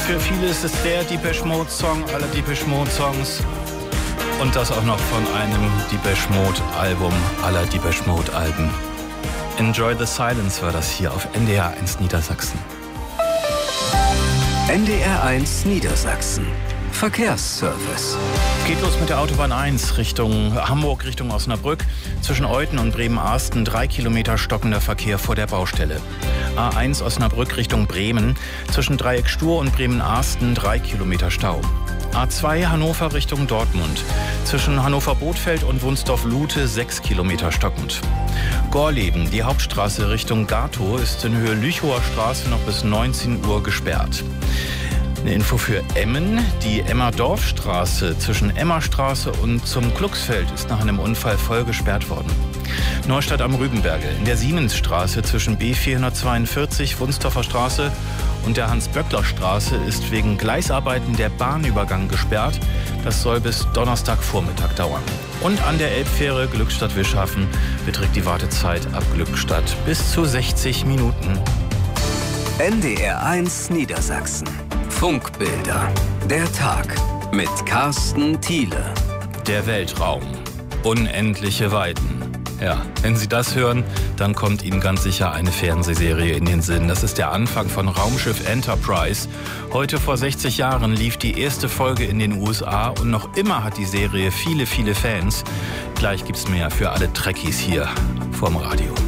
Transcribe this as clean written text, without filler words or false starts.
Für viele ist es der Depeche Mode Song aller Depeche Mode Songs. Und das auch noch von einem Depeche Mode Album aller Depeche Mode Alben. Enjoy the Silence war das hier auf NDR 1 Niedersachsen. NDR 1 Niedersachsen. Verkehrsservice. Geht los mit der Autobahn 1 Richtung Hamburg, Richtung Osnabrück. Zwischen Euthen und Bremen-Arsten 3 Kilometer stockender Verkehr vor der Baustelle. A1 Osnabrück Richtung Bremen. Zwischen Dreieck Stur und Bremen-Arsten 3 Kilometer Stau. A2 Hannover Richtung Dortmund. Zwischen Hannover-Bothfeld und Wunsdorf-Lute 6 Kilometer stockend. Gorleben, die Hauptstraße Richtung Gatow, ist in Höhe Lüchower Straße noch bis 19 Uhr gesperrt. Eine Info für Emmen. Die Emma-Dorfstraße zwischen Emmerstraße und zum Glucksfeld ist nach einem Unfall voll gesperrt worden. Neustadt am Rübenberge. In der Siemensstraße zwischen B442 Wunsdorfer Straße und der Hans-Böckler-Straße ist wegen Gleisarbeiten der Bahnübergang gesperrt. Das soll bis Donnerstagvormittag dauern. Und an der Elbfähre Glückstadt-Wischhafen beträgt die Wartezeit ab Glückstadt bis zu 60 Minuten. NDR 1 Niedersachsen. Funkbilder. Der Tag mit Carsten Thiele. Der Weltraum. Unendliche Weiten. Ja, wenn Sie das hören, dann kommt Ihnen ganz sicher eine Fernsehserie in den Sinn. Das ist der Anfang von Raumschiff Enterprise. Heute vor 60 Jahren lief die erste Folge in den USA und noch immer hat die Serie viele, viele Fans. Gleich gibt's mehr für alle Trekkies hier vorm Radio.